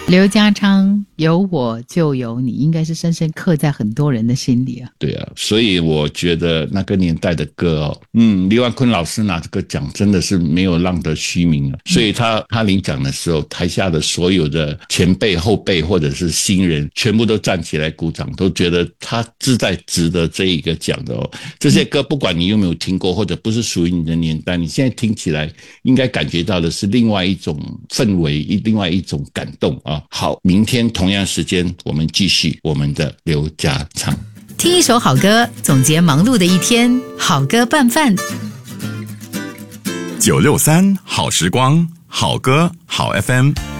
刘家昌有我就有你，应该是深深刻在很多人的心里啊。 对啊，所以我觉得那个年代的歌哦，李万坤老师拿这个奖真的是没有浪得虚名啊。所以他领奖的时候，台下的所有的前辈后辈或者是新人全部都站起来鼓掌，都觉得他自在值得这一个奖的哦。这些歌不管你有没有听过，或者不是属于你的年代，你现在听起来应该感觉到的是另外一种氛围，另外一种感动啊。好，明天同样时间我们继续我们的刘家昌。 听一首好歌，总结忙碌的一天，好歌拌饭。 963好时光，好歌好 FM。